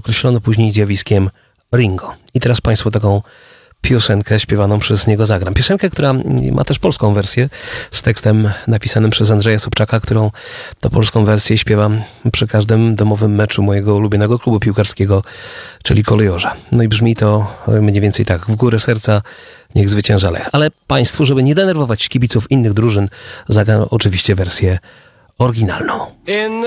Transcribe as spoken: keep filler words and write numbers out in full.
określono później zjawiskiem Ringo. I teraz Państwu taką piosenkę śpiewaną przez niego zagram. Piosenkę, która ma też polską wersję z tekstem napisanym przez Andrzeja Sobczaka, którą to polską wersję śpiewam przy każdym domowym meczu mojego ulubionego klubu piłkarskiego, czyli Kolejorza. No i brzmi to mniej więcej tak: w górę serca niech zwycięża Lech. Ale Państwu, żeby nie denerwować kibiców innych drużyn, zagram oczywiście wersję oryginalną.